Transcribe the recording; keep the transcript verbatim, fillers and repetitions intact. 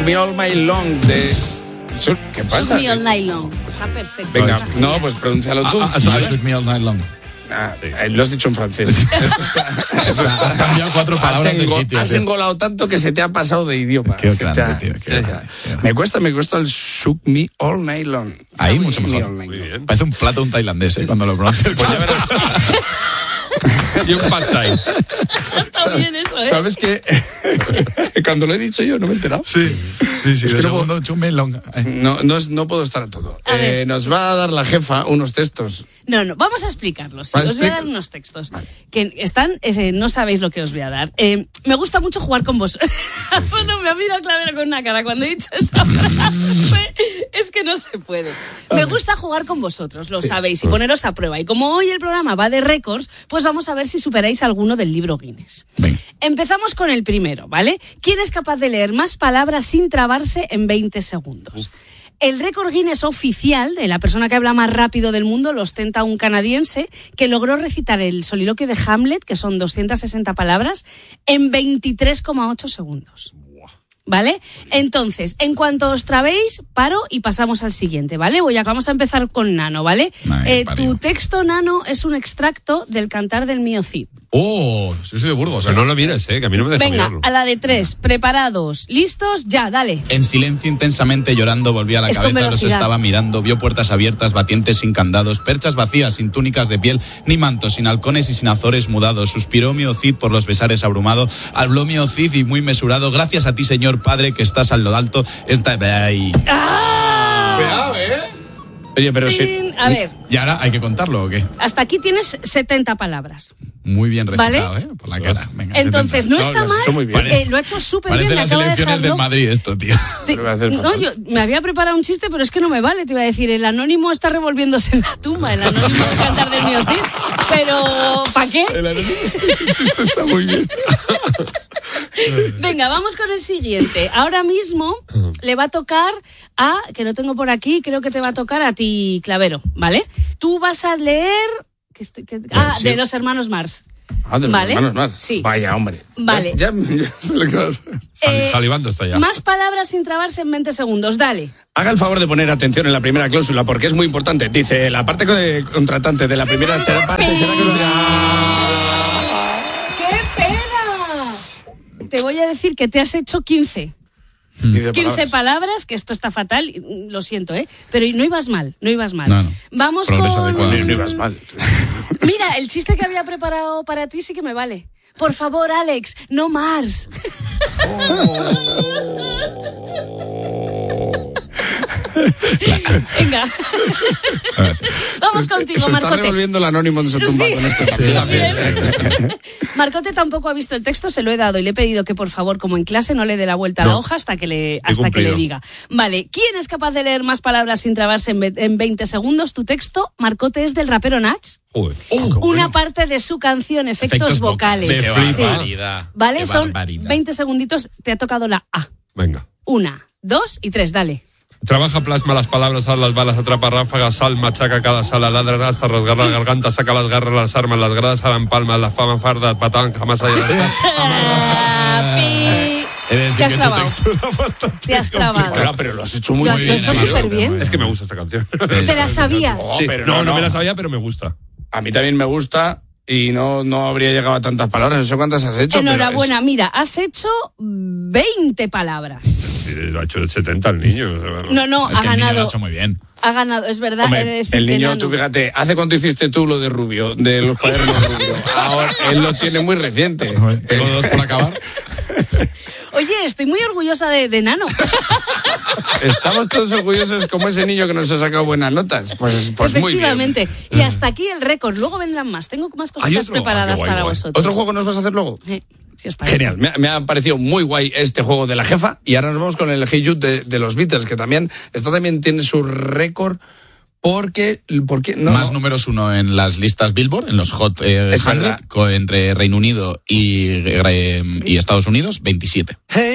Me All My Long de... ¿Qué pasa? Shook Me All Night Long. Está perfecto. Venga, está no, pues pronúncialo tú. Ah, ah, no, Shook Me All Night Long. Ah, sí. Lo has dicho en francés. O sea, has cambiado cuatro palabras has de engo- sitio. Has tío. engolado tanto que se te ha pasado de idioma. Qué Se grande, te ha- tío, qué se- grande, qué grande. Me cuesta, me cuesta el Shook Me All Night Long. Ahí Muy mucho bien, mejor. All Night Muy Long. bien. Parece un plato un tailandés, ¿eh? Cuando lo pronuncia. Pues ya verás. Y un pad thai. Está bien eso, ¿eh? ¿Sabes qué? Cuando lo he dicho yo no me he enterado. Sí, sí, sí. Es De que no segundo, Shook Me Long. Eh. No, no, es- no puedo estar a todo. A Eh, ver. nos va a dar la jefa unos textos. No, no, vamos a explicarlos. Vale, Os voy a dar explica. unos textos que están, eh, no sabéis lo que os voy a dar. Eh, me gusta mucho jugar con vos. Solo me ha mirado Clavero con una cara cuando he dicho esa frase. Es que no se puede. Me gusta jugar con vosotros, lo sabéis, y poneros a prueba. Y como hoy el programa va de récords, pues vamos a ver si superáis alguno del libro Guinness. Venga. Empezamos con el primero, ¿vale? ¿Quién es capaz de leer más palabras sin trabarse en veinte segundos? El récord Guinness oficial de la persona que habla más rápido del mundo lo ostenta un canadiense que logró recitar el soliloquio de Hamlet, que son doscientas sesenta palabras, en veintitrés coma ocho segundos. ¿Vale? Entonces, en cuanto os trabéis, paro y pasamos al siguiente, ¿vale? Voy a, vamos a empezar con Nano, ¿vale? Ay, Eh, parió. tu texto, Nano, es un extracto del Cantar del Mío Cid. Oh, yo soy de Burgos. O sea, ¿eh? no lo mires, eh, que a mí no me deja Venga, mirarlo. a la de tres, preparados, listos, ya, dale. En silencio intensamente llorando volvía a la Es con cabeza, los velocidad. estaba mirando, vio puertas abiertas, batientes sin candados, perchas vacías, sin túnicas de piel, ni mantos, sin halcones y sin azores mudados. Suspiró Mío Cid por los besares abrumado, habló Mío Cid y muy mesurado, gracias a ti, señor padre, que estás al lo alto. Esta... Ay. Cuidado, ¿eh? Oye, pero sí. Tin, A ver, ¿Y ahora hay que contarlo o qué? hasta aquí tienes setenta palabras. Muy bien recitado, ¿Vale? ¿eh? Por la cara. Venga, Entonces, setenta. no está lo has mal. hecho muy bien. eh, lo ha hecho súper bien. Parece me las acabo de elecciones del dejarlo. Madrid esto, tío. Te- Pero voy a hacer no, fatal. yo me había preparado un chiste, pero es que no me vale. Te iba a decir, el anónimo está revolviéndose en la tumba, el anónimo de Cantar del Mío Cid. Pero, ¿para qué? El anónimo, ese chiste está muy bien. Venga, vamos con el siguiente. Ahora mismo le va a tocar a, que lo tengo por aquí, creo que te va a tocar a ti, Clavero, ¿vale? Tú vas a leer... que estoy- que- ah, sí. de los hermanos Mars. Ah, de los ¿Vale? hermanos más. Sí. Vaya, hombre. Vale. Ya, ya- ya sé lo que vas a... Sal- Eh, salivando está ya. Más palabras sin trabarse en veinte segundos, dale. Haga el favor de poner atención en la primera cláusula porque es muy importante. Dice, la parte co- contratante de la primera será parte será ¡Qué pena! Te voy a decir que te has hecho quince. Dice quince palabras. palabras, que esto está fatal, lo siento, ¿eh? Pero no ibas mal, no ibas mal. No, no. Vamos Progreso con... adecuado. No, no ibas mal. Mira, el chiste que había preparado para ti sí que me vale. Por favor, Alex, no Mars. Venga. Vamos contigo, Se está Marcote. revolviendo el anónimo en su tumba Sí. con esto también. Sí, Marcote tampoco ha visto el texto, se lo he dado y le he pedido que por favor, como en clase, no le dé la vuelta a la No. hoja hasta que le hasta que le cumplido. diga. Vale, ¿quién es capaz de leer más palabras sin trabarse en, ve- en veinte segundos? Tu texto, Marcote, es del rapero Nach. Joder. Una parte de su canción, efectos, Efectos vocales. vocales. Qué Sí. barbaridad. Vale, Qué son barbaridad. veinte segunditos, te ha tocado la A. Venga. Una, dos y tres, dale. Trabaja, plasma las palabras, a las balas, atrapa ráfagas, sal, machaca cada sala, ladra hasta rasgar la garganta, saca las garras, las armas, las gradas, harán palmas, las fama fardas, patán, jamás hay... Ah, pi. He de decir Te has que tu trabado. texto era bastante Te has trabado. complicado. Bueno, pero lo has hecho muy Lo has bien. hecho tío. súper bien. Es que me gusta esta canción. ¿Te la sabías? Oh, Sí, pero no, no, no me no. la sabía, pero me gusta. A mí también me gusta y no, no habría llegado a tantas palabras. No sé cuántas has hecho. pero Enhorabuena, mira, has hecho veinte palabras. Sí, lo ha hecho el setenta el niño. No, no, Es ha que el niño lo ha ganado. hecho muy bien. Ha ganado, es verdad. Hombre, he de decir el que niño, Nano. tú fíjate, ¿hace cuánto hiciste tú lo de Rubio, de los cuadernos Rubio? Ahora, él lo tiene muy reciente. Tengo dos por acabar. Oye, estoy muy orgullosa de, de Nano. Estamos todos orgullosos como ese niño que nos ha sacado buenas notas. Pues, pues muy bien. Efectivamente. Y hasta aquí el récord. Luego vendrán más. Tengo más ¿Hay cositas otro? preparadas Ah, qué guay, para guay. vosotros. ¿Otro juego nos vas a hacer luego? Eh, si os parece. Genial, me, me ha parecido muy guay este juego de la jefa y ahora nos vamos con el Hey Jude de, de los Beatles, que también, esta también tiene su récord porque, porque no, Más números uno en las listas Billboard, en los Hot eh, Es cien, verdad. co- entre Reino Unido y, eh, y Estados Unidos, veintisiete.